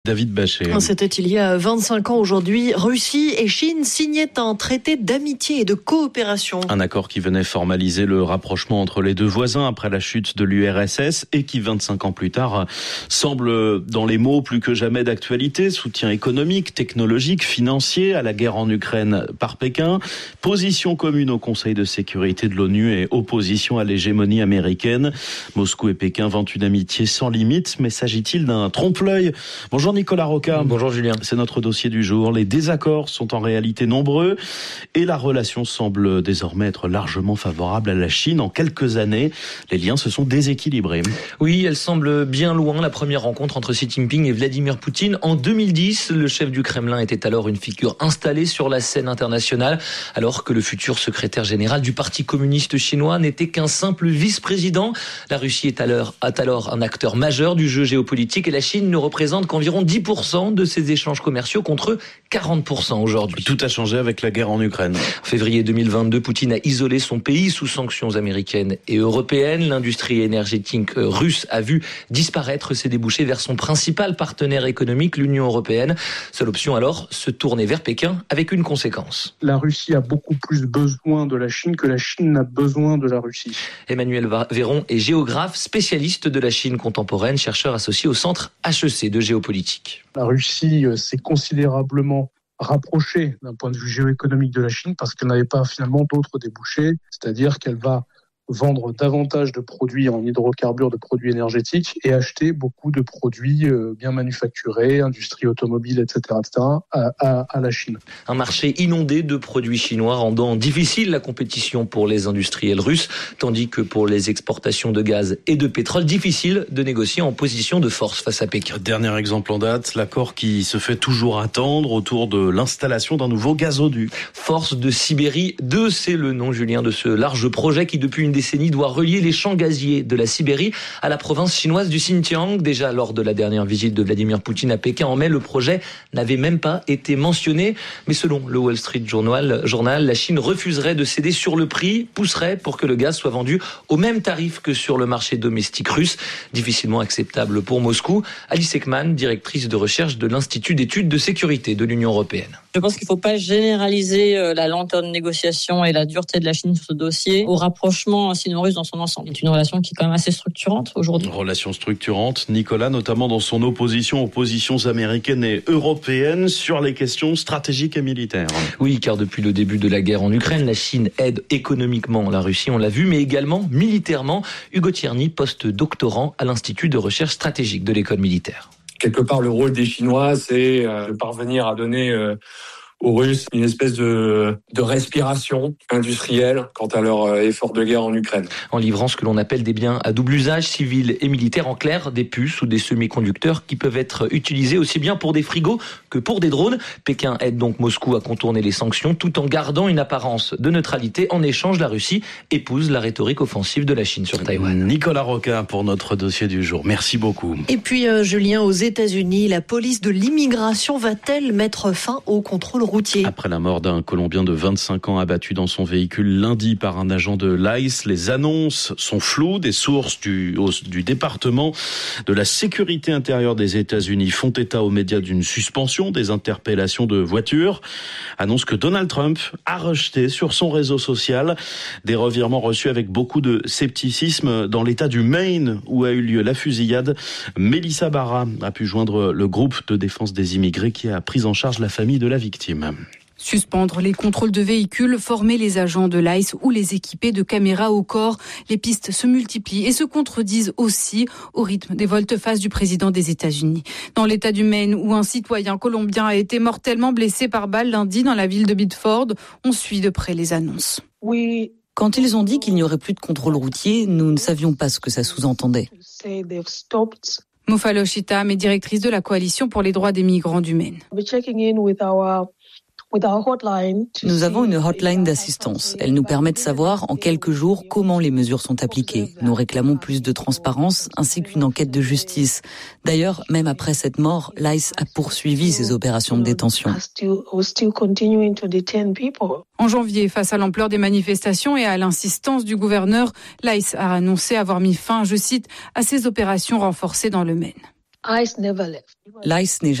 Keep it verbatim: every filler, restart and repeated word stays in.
David Bachet. C'était il y a vingt-cinq ans aujourd'hui. Russie et Chine signaient un traité d'amitié et de coopération. Un accord qui venait formaliser le rapprochement entre les deux voisins après la chute de l'U R S S et qui, vingt-cinq ans plus tard, semble dans les mots plus que jamais d'actualité. Soutien économique, technologique, financier à la guerre en Ukraine par Pékin. Position commune au Conseil de sécurité de l'ONU et opposition à l'hégémonie américaine. Moscou et Pékin vantent une amitié sans limite, mais s'agit-il d'un trompe-l'œil ? Bonjour Nicolas Roca. Bonjour Julien. C'est notre dossier du jour. Les désaccords sont en réalité nombreux et la relation semble désormais être largement favorable à la Chine. En quelques années, les liens se sont déséquilibrés. Oui, elle semble bien loin, la première rencontre entre Xi Jinping et Vladimir Poutine. En deux mille dix, le chef du Kremlin était alors une figure installée sur la scène internationale, alors que le futur secrétaire général du Parti communiste chinois n'était qu'un simple vice-président. La Russie est alors, est alors un acteur majeur du jeu géopolitique et la Chine ne représente qu'environ dix pour cent de ses échanges commerciaux contre quarante pour cent aujourd'hui. Tout a changé avec la guerre en Ukraine. En février deux mille vingt-deux, Poutine a isolé son pays sous sanctions américaines et européennes. L'industrie énergétique russe a vu disparaître ses débouchés vers son principal partenaire économique, l'Union européenne. Seule option alors, se tourner vers Pékin avec une conséquence. La Russie a beaucoup plus besoin de la Chine que la Chine n'a besoin de la Russie. Emmanuel Véron est géographe, spécialiste de la Chine contemporaine, chercheur associé au centre H E C de géopolitique. La Russie s'est considérablement rapprochée d'un point de vue géoéconomique de la Chine parce qu'elle n'avait pas finalement d'autres débouchés, c'est-à-dire qu'elle va vendre davantage de produits en hydrocarbures, de produits énergétiques et acheter beaucoup de produits bien manufacturés, industrie automobile, et cetera, et cetera à, à, à la Chine. Un marché inondé de produits chinois rendant difficile la compétition pour les industriels russes, tandis que pour les exportations de gaz et de pétrole, difficile de négocier en position de force face à Pékin. Dernier exemple en date, l'accord qui se fait toujours attendre autour de l'installation d'un nouveau gazoduc. Force de Sibérie deux, c'est le nom, Julien, de ce large projet qui, depuis une décennie, doit relier les champs gaziers de la Sibérie à la province chinoise du Xinjiang. Déjà lors de la dernière visite de Vladimir Poutine à Pékin en mai, le projet n'avait même pas été mentionné. Mais selon le Wall Street Journal, journal, la Chine refuserait de céder sur le prix, pousserait pour que le gaz soit vendu au même tarif que sur le marché domestique russe. Difficilement acceptable pour Moscou. Alice Ekman, directrice de recherche de l'Institut d'études de sécurité de l'Union européenne. Je pense qu'il ne faut pas généraliser la lenteur de négociation et la dureté de la Chine sur ce dossier au rapprochement sino-russe dans son ensemble. C'est une relation qui est quand même assez structurante aujourd'hui. Une relation structurante, Nicolas, notamment dans son opposition aux positions américaines et européennes sur les questions stratégiques et militaires. Oui, car depuis le début de la guerre en Ukraine, la Chine aide économiquement la Russie, on l'a vu, mais également militairement. Hugo Tierney, post-doctorant à l'Institut de recherche stratégique de l'école militaire. Quelque part, le rôle des Chinois, c'est de parvenir à donner aux Russes une espèce de, de respiration industrielle quant à leur effort de guerre en Ukraine. En livrant ce que l'on appelle des biens à double usage, civil et militaire, en clair, des puces ou des semi-conducteurs qui peuvent être utilisés aussi bien pour des frigos que pour des drones. Pékin aide donc Moscou à contourner les sanctions tout en gardant une apparence de neutralité. En échange, la Russie épouse la rhétorique offensive de la Chine sur Taïwan. Nicolas Roca pour notre dossier du jour. Merci beaucoup. Et puis, euh, Julien, aux États-Unis, la police de l'immigration va-t-elle mettre fin au contrôle routier ? Après la mort d'un Colombien de vingt-cinq ans abattu dans son véhicule lundi par un agent de l'I C E, les annonces sont floues. Des sources du, du département de la sécurité intérieure des États-Unis font état aux médias d'une suspension des interpellations de voitures. Annonce que Donald Trump a rejeté sur son réseau social. Des revirements reçus avec beaucoup de scepticisme dans l'État du Maine où a eu lieu la fusillade. Mélissa Barra a pu joindre le groupe de défense des immigrés qui a pris en charge la famille de la victime. Suspendre les contrôles de véhicules, former les agents de l'I C E ou les équiper de caméras au corps. Les pistes se multiplient et se contredisent aussi au rythme des volte-face du président des États-Unis. Dans l'État du Maine, où un citoyen colombien a été mortellement blessé par balle lundi dans la ville de Biddeford, on suit de près les annonces. Oui. Quand ils ont dit qu'il n'y aurait plus de contrôle routier, nous ne savions pas ce que ça sous-entendait. Mofalo Chitam est directrice de la Coalition pour les droits des migrants du Maine. Nous avons une hotline d'assistance. Elle nous permet de savoir en quelques jours comment les mesures sont appliquées. Nous réclamons plus de transparence ainsi qu'une enquête de justice. D'ailleurs, même après cette mort, l'I C E a poursuivi ses opérations de détention. En janvier, face à l'ampleur des manifestations et à l'insistance du gouverneur, l'I C E a annoncé avoir mis fin, je cite, à ses opérations renforcées dans le Maine. L'I C E n'est